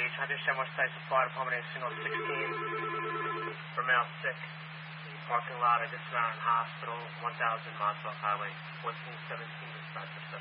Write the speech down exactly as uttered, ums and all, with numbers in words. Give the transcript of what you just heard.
Beach. I understand what site supply department is signal sixteen for male sick. The parking lot of Dismount Hospital, one thousand Montauk Highway, fourteen seventeen dispatcher.